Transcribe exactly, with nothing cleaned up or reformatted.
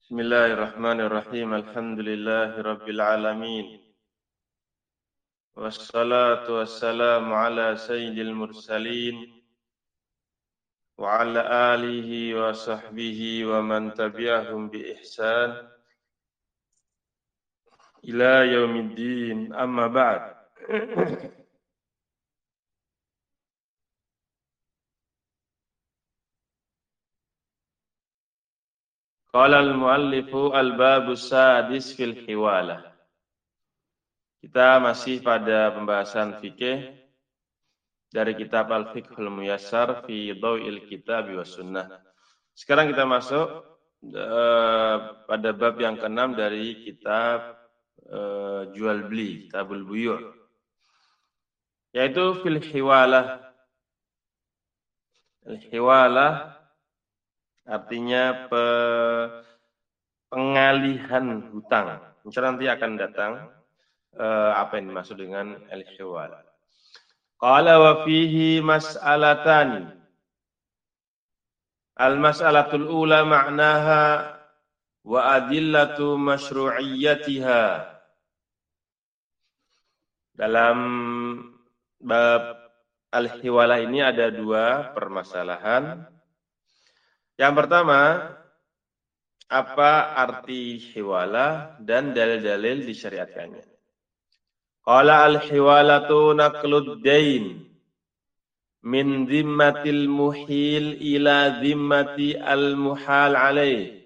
Bismillahirrahmanirrahim. Alhamdulillahirabbil alamin. Wassalatu wassalamu ala sayyidil mursalin wa ala alihi wa sahbihi wa man tabi'ahum bi ihsan ila yaumiddin. Amma ba'd. Qala al-muallifu al-babu sadis fil hiwalah. Kita masih pada pembahasan fikih dari kitab Al-Fiqhul Muyassar fi Dhaw'il Kitab wa Sunnah. Sekarang kita masuk uh, pada bab yang keenam dari kitab uh, jual beli, Kitabul Buyu', yaitu fil hiwalah. Al-hiwalah artinya pe, pengalihan hutang. Insya Allah nanti akan datang uh, apa yang dimaksud dengan al-hiwalah. Qala wa fihi mas'alatani. Al-mas'alatul ula ma'naha wa adillatu masyru'iyyatiha. Dalam bab al-hiwalah ini ada dua permasalahan. Yang pertama, apa arti hiwalah dan dalil-dalil disyariatkannya. Qala al-hiwalatu naqlud dain min dhimmatil muhil ila dhimmati al-muhal alaih.